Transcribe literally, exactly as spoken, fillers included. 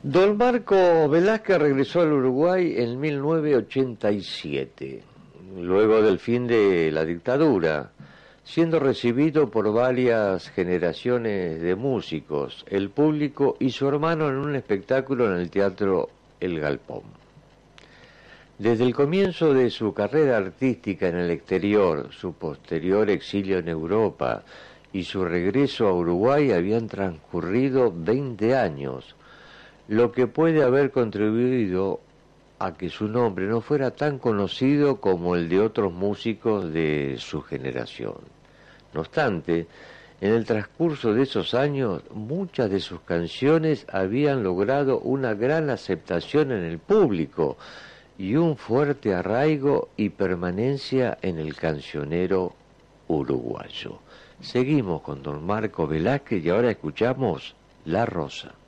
Don Marco Velázquez regresó al Uruguay en mil novecientos ochenta y siete, luego del fin de la dictadura, siendo recibido por varias generaciones de músicos, el público y su hermano en un espectáculo en el Teatro El Galpón. Desde el comienzo de su carrera artística en el exterior, su posterior exilio en Europa y su regreso a Uruguay habían transcurrido veinte años, lo que puede haber contribuido a que su nombre no fuera tan conocido como el de otros músicos de su generación. No obstante, en el transcurso de esos años, muchas de sus canciones habían logrado una gran aceptación en el público y un fuerte arraigo y permanencia en el cancionero uruguayo. Seguimos con don Marco Velázquez y ahora escuchamos La Rosa.